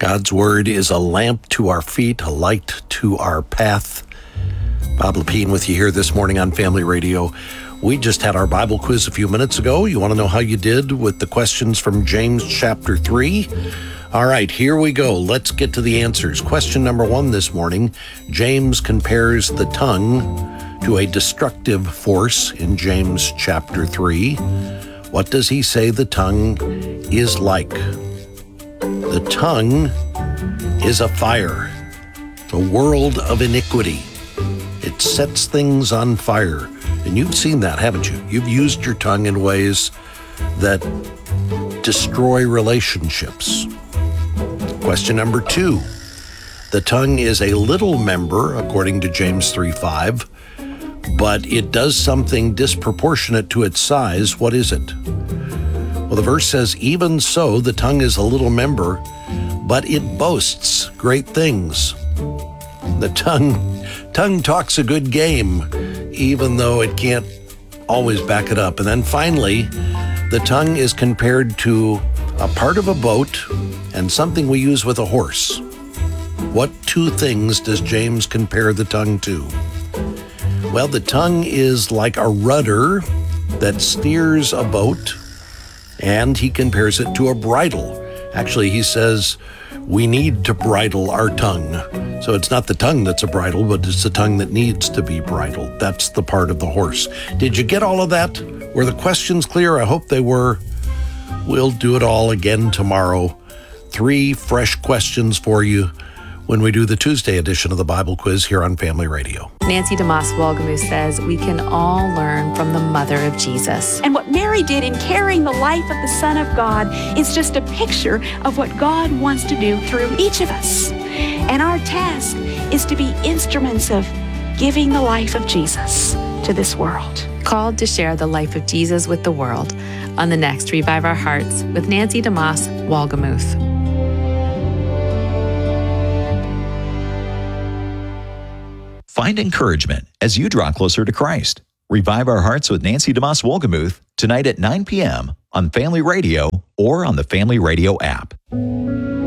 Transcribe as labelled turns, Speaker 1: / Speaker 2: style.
Speaker 1: God's Word is a lamp to our feet, a light to our path. Bob Lepine with you here this morning on Family Radio. We just had our Bible quiz a few minutes ago. You want to know how you did with the questions from James chapter 3? All right, here we go. Let's get to the answers. Question number 1 this morning. James compares the tongue to a destructive force in James chapter 3. What does he say the tongue is like? The tongue is a fire, a world of iniquity. It sets things on fire. And you've seen that, haven't you? You've used your tongue in ways that destroy relationships. Question number 2. The tongue is a little member, according to James 3:5, but it does something disproportionate to its size. What is it? Well, the verse says, even so, the tongue is a little member, but it boasts great things. The tongue talks a good game, even though it can't always back it up. And then finally, the tongue is compared to a part of a boat and something we use with a horse. What 2 things does James compare the tongue to? Well, the tongue is like a rudder that steers a boat, and he compares it to a bridle. Actually, he says we need to bridle our tongue. So it's not the tongue that's a bridle, but it's the tongue that needs to be bridled. That's the part of the horse. Did you get all of that? Were the questions clear? I hope they were. We'll do it all again tomorrow. 3 fresh questions for you when we do the Tuesday edition of the Bible Quiz here on Family Radio.
Speaker 2: Nancy DeMoss Wolgemuth says we can all learn from the mother of Jesus.
Speaker 3: And what Mary did in carrying the life of the Son of God is just a picture of what God wants to do through each of us. And our task is to be instruments of giving the life of Jesus to this world.
Speaker 2: Called to share the life of Jesus with the world on the next Revive Our Hearts with Nancy DeMoss Wolgemuth.
Speaker 4: Find encouragement as you draw closer to Christ. Revive Our Hearts with Nancy DeMoss Wolgemuth tonight at 9 p.m. on Family Radio or on the Family Radio app.